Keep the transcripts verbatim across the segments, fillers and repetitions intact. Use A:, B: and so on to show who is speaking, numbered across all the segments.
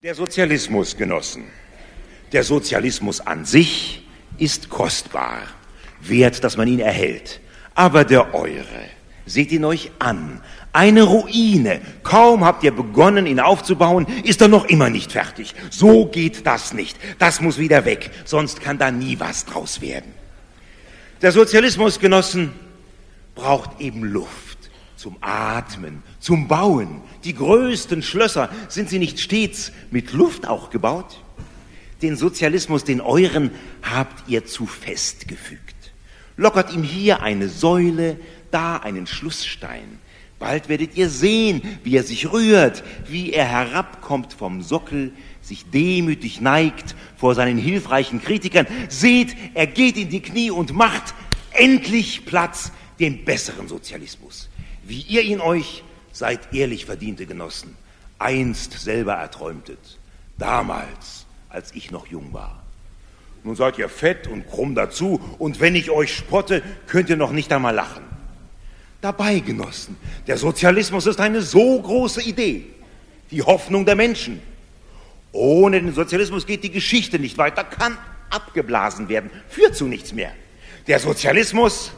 A: Der Sozialismus, Genossen, der Sozialismus an sich ist kostbar, wert, dass man ihn erhält. Aber der eure, seht ihn euch an, eine Ruine. Kaum habt ihr begonnen, ihn aufzubauen, ist er noch immer nicht fertig. So geht das nicht. Das muss wieder weg, sonst kann da nie was draus werden. Der Sozialismus, Genossen, braucht eben Luft. Zum Atmen, zum Bauen. Die größten Schlösser, sind sie nicht stets mit Luft auch gebaut? Den Sozialismus, den euren, habt ihr zu fest gefügt. Lockert ihm hier eine Säule, da einen Schlussstein. Bald werdet ihr sehen, wie er sich rührt, wie er herabkommt vom Sockel, sich demütig neigt vor seinen hilfreichen Kritikern. Seht, er geht in die Knie und macht endlich Platz, den besseren Sozialismus. Wie ihr ihn euch, seid ehrlich verdiente Genossen, einst selber erträumtet, damals, als ich noch jung war. Nun seid ihr fett und krumm dazu, und wenn ich euch spotte, könnt ihr noch nicht einmal lachen. Dabei, Genossen, der Sozialismus ist eine so große Idee, die Hoffnung der Menschen. Ohne den Sozialismus geht die Geschichte nicht weiter, kann abgeblasen werden, führt zu nichts mehr. Der Sozialismus,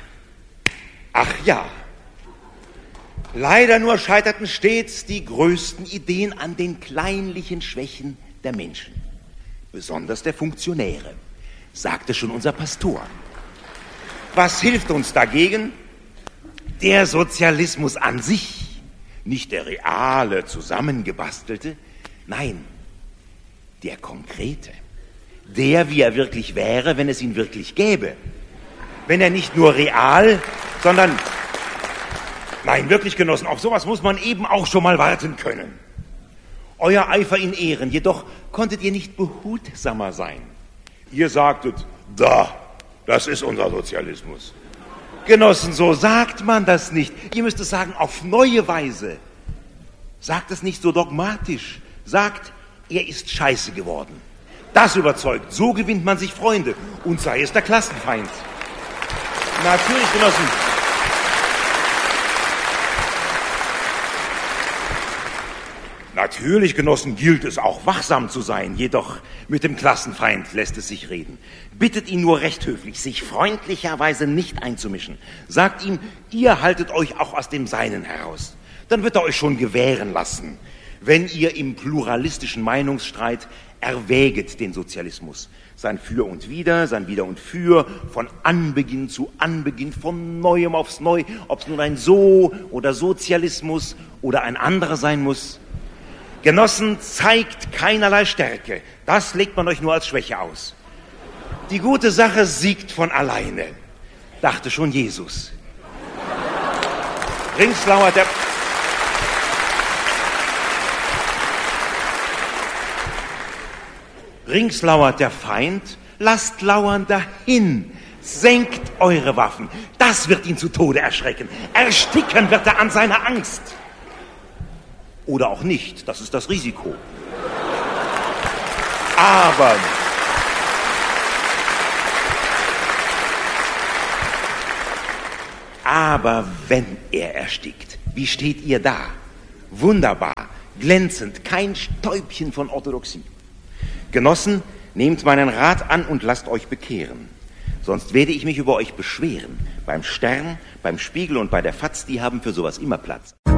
A: ach ja, leider nur scheiterten stets die größten Ideen an den kleinlichen Schwächen der Menschen, besonders der Funktionäre, sagte schon unser Pastor. Was hilft uns dagegen? Der Sozialismus an sich, nicht der reale, zusammengebastelte, nein, der konkrete, der, wie er wirklich wäre, wenn es ihn wirklich gäbe. Wenn er nicht nur real, sondern, nein, wirklich, Genossen, auf sowas muss man eben auch schon mal warten können. Euer Eifer in Ehren, jedoch konntet ihr nicht behutsamer sein. Ihr sagtet, da, das ist unser Sozialismus. Genossen, so sagt man das nicht. Ihr müsst es sagen auf neue Weise. Sagt es nicht so dogmatisch. Sagt, er ist scheiße geworden. Das überzeugt. So gewinnt man sich Freunde. Und sei es der Klassenfeind. Natürlich, Genossen. Natürlich, Genossen, gilt es auch wachsam zu sein, jedoch mit dem Klassenfeind lässt es sich reden. Bittet ihn nur recht höflich, sich freundlicherweise nicht einzumischen. Sagt ihm, ihr haltet euch auch aus dem Seinen heraus. Dann wird er euch schon gewähren lassen, wenn ihr im pluralistischen Meinungsstreit erwäget den Sozialismus. Sein Für und Wider, sein Wider und Für, von Anbeginn zu Anbeginn, von Neuem aufs Neu, ob es nun ein So- oder Sozialismus oder ein anderer sein muss. Genossen, zeigt keinerlei Stärke. Das legt man euch nur als Schwäche aus. Die gute Sache siegt von alleine, dachte schon Jesus. Rings lauert der... Rings lauert der Feind, lasst lauern dahin. Senkt eure Waffen. Das wird ihn zu Tode erschrecken. Ersticken wird er an seiner Angst. Oder auch nicht, das ist das Risiko. Aber aber wenn er erstickt, wie steht ihr da? Wunderbar, glänzend, kein Stäubchen von Orthodoxie. Genossen, nehmt meinen Rat an und lasst euch bekehren. Sonst werde ich mich über euch beschweren. Beim Stern, beim Spiegel und bei der Faz, die haben für sowas immer Platz.